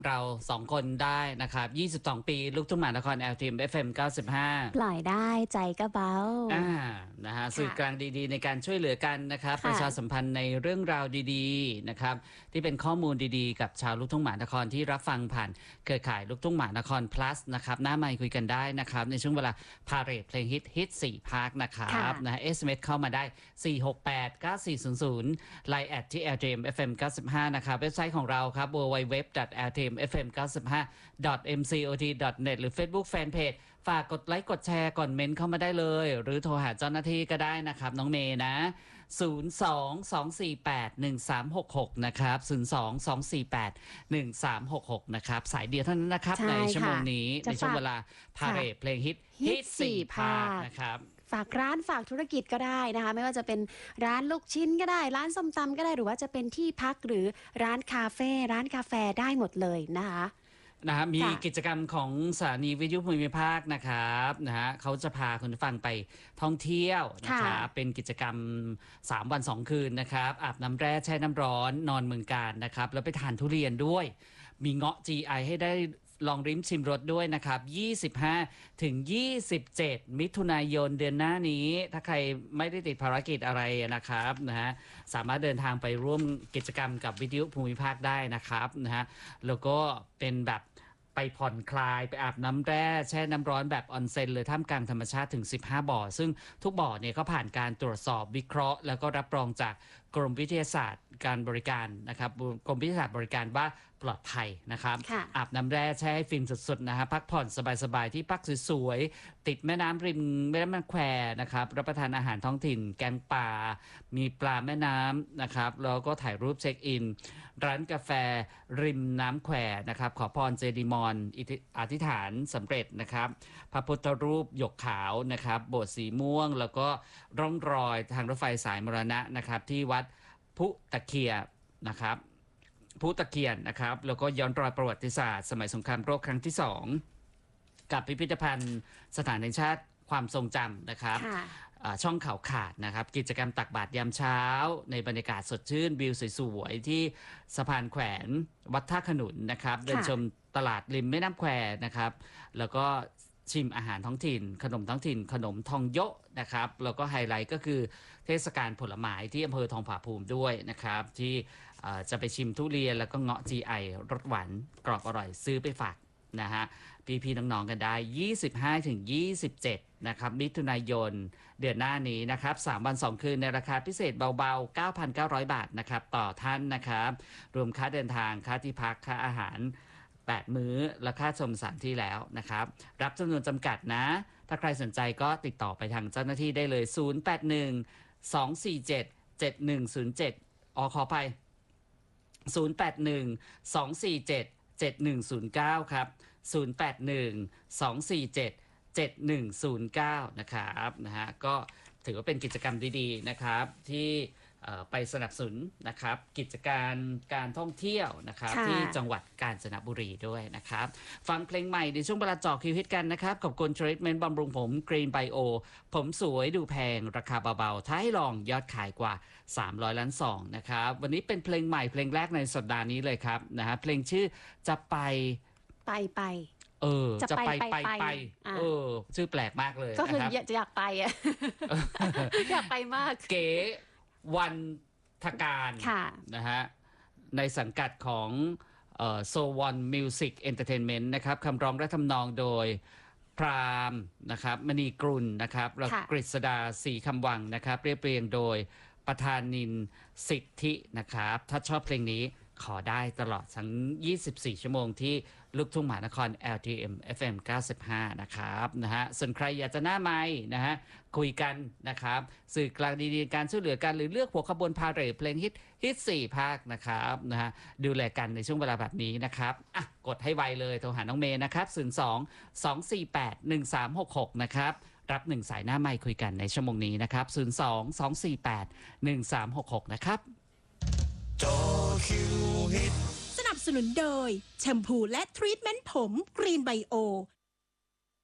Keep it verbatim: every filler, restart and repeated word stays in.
เราสองคนได้นะครับยี่สิบสองปีลูกทุ่งมหานคร แอล ที เอ็ม เอฟ เอ็ม เก้าสิบห้าปล่อยได้ใจก็เบาอ่านะฮะสื่อกลางดีๆในการช่วยเหลือกันนะครับประชาสัมพันธ์ในเรื่องราวดีๆนะครับที่เป็นข้อมูลดีๆกับชาวลูกทุ่งมหานครที่รับฟังผ่านเครือข่ายลูกทุ่งมหานคร plus นะครับหน้าไมค์คุยกันได้นะครับในช่วงเวลาพาเรดเพลงฮิตฮิตสี่ภาคนะครับนะฮะ เอส เอ็ม เอส เข้ามาได้สี่ หก แปด เก้า สี่ ศูนย์ ศูนย์ ไลน์ แอท ที่ แอล ที เอ็ม เอฟ เอ็ม เก้าสิบห้านะครับเว็บไซต์ของเราครับ ดับเบิลยู ดับเบิลยู ดับเบิลยู ดอท แอล ที เอ็ม เอฟ เอ็ม เก้าสิบห้า ดอท เอ็ม ซี โอ ที ดอท เน็ต หรือ Facebook Fanpage ฝากกดไลค์กดแชร์ก่อนเมนเข้ามาได้เลยหรือโทรหาเจ้าหน้าที่ก็ได้นะครับน้องเมย์นะศูนย์ สอง สอง สี่ แปด หนึ่ง สาม หก หกนะครับศูนย์ สอง สอง สี่ แปด หนึ่ง สาม หก หกนะครับสายเดียวเท่านั้นนะครับในชั่วโมงนี้ในช่วงเวลาพาเรดเพลงฮิตฮิตสี่ภาคนะครับฝากร้านฝากธุรกิจก็ได้นะคะไม่ว่าจะเป็นร้านลูกชิ้นก็ได้ร้านส้มตำก็ได้หรือว่าจะเป็นที่พักหรือร้านคาเฟ่ร้านกาแฟได้หมดเลยนะคะนะฮะมีกิจกรรมของสถานีวิทยุภูมิภาคนะครับนะฮะเขาจะพาคุณฟังไปท่องเที่ยวนะครับเป็นกิจกรรมสามวันสองคืนนะครับอาบน้ำแร่แช่น้ำร้อนนอนเมืองการนะครับแล้วไปทานทุเรียนด้วยมีเงาะ จี ไอ ให้ได้ลองริมชิมรสด้วยนะครับยี่สิบห้าถึงยี่สิบเจ็ดมิถุนายนเดือนหน้านี้ถ้าใครไม่ได้ติดภารกิจอะไรนะครับนะฮะสามารถเดินทางไปร่วมกิจกรรมกับวิทยุภูมิภาคได้นะครับนะฮะแล้วก็เป็นแบบไปผ่อนคลายไปอาบน้ำแร่แช่น้ำร้อนแบบออนเซ็นเลยท่ามกลางธรรมชาติถึงสิบห้าบ่อซึ่งทุกบ่อเนี่ยก็ผ่านการตรวจสอบวิเคราะห์แล้วก็รับรองจากกรมวิทยาศาสตร์การบริการนะครับกรมวิทยาศาสตร์บริการว่าปลอดภัยนะครับอาบน้ำแร่แช่ให้ฟินสุดๆนะฮะพักผ่อนสบายๆที่พักสวยๆติดแม่น้ำริมแม่น้ำแควนะครับรับประทานอาหารท้องถิ่นแกงป่ามีปลาแม่น้ำนะครับแล้วก็ถ่ายรูปเช็คอินร้านกาแฟริมน้ำแควนะครับขอพรเจดีมอนอธิษฐานสำเร็จนะครับพระพุทธรูปหยกขาวนะครับโบสถ์สีม่วงแล้วก็ร่องรอยทางรถไฟสายมรณะนะครับที่วัดพุตะเคียนนะครับพุตะเคียนนะครับแล้วก็ย้อนรอยประวัติศาสตร์สมัยสงครามโลกครั้งที่สองกับพิพิธภัณฑ์สถานแห่งชาติความทรงจำนะครับช่องเขาขาดนะครับกิจกรรมตักบาตรยามเช้าในบรรยากาศสดชื่นวิวสวยๆที่สะพานแขวนวัดท่าขนุนนะครับเดินชมตลาดริมแม่น้ำแควนะครับแล้วก็ชิมอาหารท้องถิ่นขนมท้องถิ่นขนมทองโยะนะครับแล้วก็ไฮไลท์ก็คือเทศกาลผลไม้ที่อำเภอทองผาภูมิด้วยนะครับที่จะไปชิมทุเรียนแล้วก็เงาะ จี ไอ รสหวานกรอบอร่อยซื้อไปฝากนะฮะพี่ๆน้องๆกันได้ ยี่สิบห้าถึงยี่สิบเจ็ด นะครับมิถุนายนเดือนหน้านี้นะครับสามวันสองคืนในราคาพิเศษเบาๆ เก้าพันเก้าร้อย บาทนะครับต่อท่านนะครับรวมค่าเดินทางค่าที่พักค่าอาหารแปดมื้อและค่าชมสถานที่แล้วนะครับรับจำนวนจำกัดนะถ้าใครสนใจก็ติดต่อไปทางเจ้าหน้าที่ได้เลยศูนย์ แปด หนึ่ง สอง สี่ เจ็ด เจ็ด หนึ่ง ศูนย์ เจ็ดออขอไปศูนย์ แปด หนึ่ง สอง สี่ เจ็ด เจ็ด หนึ่ง ศูนย์ เก้าครับศูนย์ แปด หนึ่ง สอง สี่ เจ็ด เจ็ด หนึ่ง ศูนย์ เก้านะครับนะฮะก็ถือว่าเป็นกิจกรรมดีๆนะครับที่ไปสนับสนุนนะครับกิจการการท่องเที่ยวนะครับที่จังหวัดกาญจนบุรีด้วยนะครับฟังเพลงใหม่ในช่วงเวลาเจาะคิวฮิตกันนะครับกับกลทรีทเมนต์บำรุงผมกรีนไบโอผมสวยดูแพงราคาเบาๆท้ายลองยอดขายกว่าสามร้อยล้านซองนะครับวันนี้เป็นเพลงใหม่เพลงแรกในสัปดาห์นี้เลยครับนะฮะเพลงชื่อจะไปไปไปเออจะไปไปไปเออชื่อแปลกมากเลยก็คืออยากจะอยากไปอ่ะอยากไปมากเก๋วันทการนะฮะในสังกัดของโซวันมิวสิกเอนเตอร์เทนเมนต์นะครับคำร้องและทำนองโดยพรามนะครับมณีกรุณนะครับและกฤษดาศรีคำวังนะครับเรียบเรียงโดยประธานินสิทธินะครับถ้าชอบเพลงนี้ขอได้ตลอดทั้งยี่สิบสี่ชั่วโมงที่ลูกทุ่งมหานคร แอล ที เอ็ม เอฟ เอ็ม เก้าสิบห้านะครับนะฮะส่วนใครอยากจะหน้าไมค์นะฮะคุยกันนะครับสื่อกลางดีๆการช่วยเหลือกันหรือเลือกหัวขบวนพาเหรดเพลงฮิตฮิตสี่ภาคนะครับนะฮะดูแลกันในช่วงเวลาแบบนี้นะครับอ่ะกดให้ไวเลยโทรหาน้องเมย์นะครับศูนย์ สอง สอง สี่ แปด หนึ่ง สาม หก หกนะครับรับหนึ่งสายหน้าไมค์คุยกันในชั่วโมงนี้นะครับศูนย์ สอง สอง สี่ แปด หนึ่ง สาม หก หกนะครับสนับสนุนโดยแชมพูและทรีทเมนต์ผมกรีนไบโอ